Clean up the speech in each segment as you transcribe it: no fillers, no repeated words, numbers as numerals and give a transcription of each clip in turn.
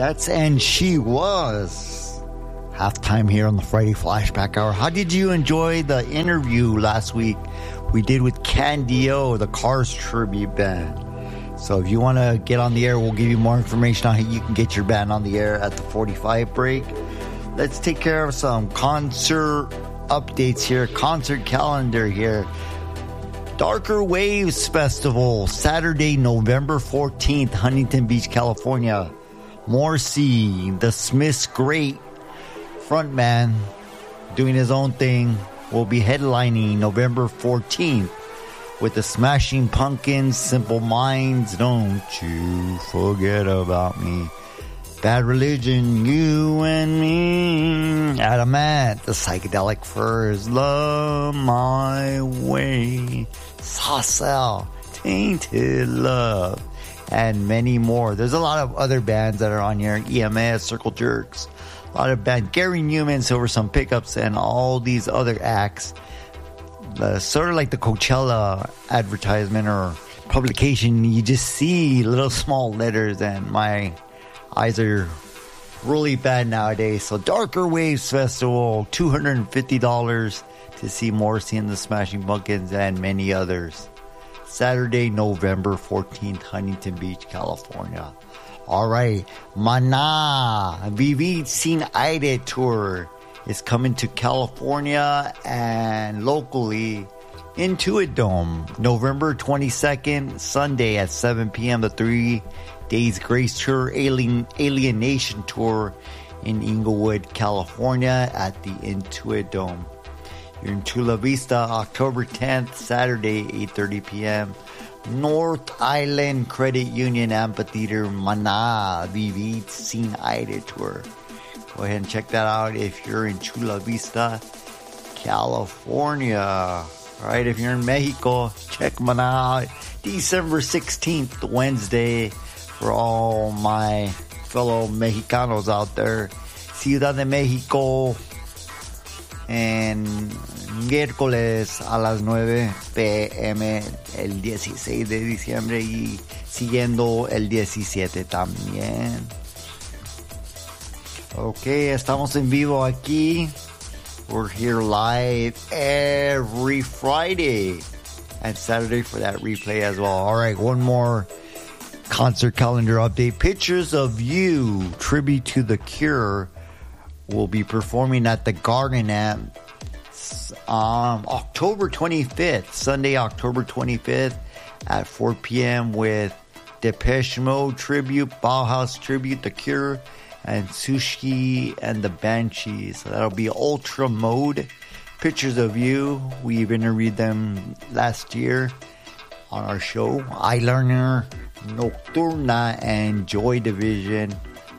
That's And She Was. Halftime here on the Friday Flashback Hour. How did you enjoy the interview last week we did with Candy-O, the Cars tribute band? So if you want to get on the air, we'll give you more information on how you can get your band on the air at the 45 break. Let's take care of some concert updates here, concert calendar here. Darker Waves Festival, Saturday, November 14th, Huntington Beach, California. Morrissey, the Smiths' great frontman, doing his own thing, will be headlining November 14th with the Smashing Pumpkins, Simple Minds, Don't You Forget About Me, Bad Religion, You and Me, Adamant, the Psychedelic Furs, Love My Way, Saucelle, Tainted Love, and many more. There's a lot of other bands that are on here. EMS, Circle Jerks, a lot of bands. Gary Newman, Silver Sun Pickups, and all these other acts. Sort of like the Coachella advertisement or publication. You just see little small letters, and my eyes are really bad nowadays. So Darker Waves Festival, $250 to see Morrissey and the Smashing Pumpkins and many others. Saturday, November 14th, Huntington Beach, California. All right, Mana, Vivir Sin Aire Tour is coming to California and locally Intuit Dome, November 22nd, Sunday at 7 p.m. The 3 Days Grace Tour, Alienation Tour in Inglewood, California at the Intuit Dome. You're in Chula Vista, October 10th, Saturday, 8:30 p.m. North Island Credit Union Amphitheater, Mana, Vivir Sin Aire Tour. Go ahead and check that out if you're in Chula Vista, California. All right, if you're in Mexico, check Mana out. December 16th, Wednesday, for all my fellow Mexicanos out there. Ciudad de México, en miércoles a las 9 p.m. el 16 de diciembre y siguiendo el 17 también. Ok, estamos en vivo aquí. We're here live every Friday and Saturday for that replay as well. All right, one more concert calendar update. Pictures of You, tribute to The Cure, will be performing at the Garden Amp October 25th, Sunday, October 25th at 4 p.m. with Depeche Mode tribute, Bauhaus tribute, The Cure, and Sushi and the Banshees. So that'll be Ultra Mode. Pictures of You. We've interviewed them last year on our show. Eyeliner, Nocturna, and Joy Division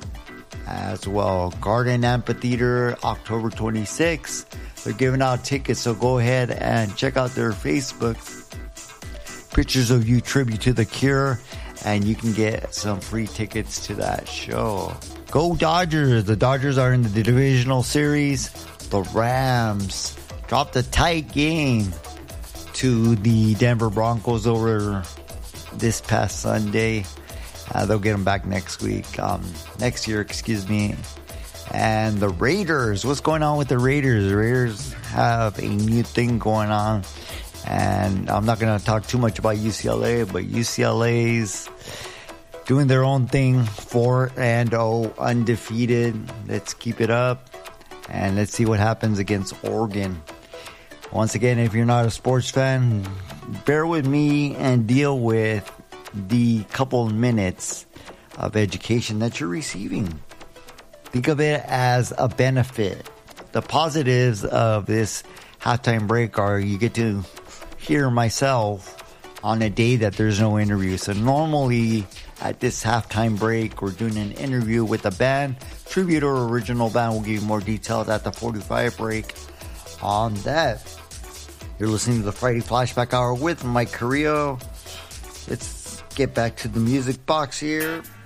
as well. Garden Amphitheater, October 26th. They're giving out tickets, so go ahead and check out their Facebook. Pictures of You tribute to The Cure, and you can get some free tickets to that show. Go Dodgers! The Dodgers are in the divisional series. The Rams dropped a tight game to the Denver Broncos over this past Sunday. They'll get them back next year, excuse me. And the Raiders, what's going on with the Raiders? The Raiders have a new thing going on. And I'm not going to talk too much about UCLA, but UCLA's doing their own thing, 4-0, undefeated. Let's keep it up. And let's see what happens against Oregon. Once again, if you're not a sports fan, bear with me and deal with the couple minutes of education that you're receiving. Think of it as a benefit. The positives of this halftime break are you get to hear myself on a day that there's no interview. So normally at this halftime break, we're doing an interview with a band, tribute or original band. We'll give you more details at the 45 break on that. You're listening to the Friday Flashback Hour with Mike Carrillo. Let's get back to the music box here.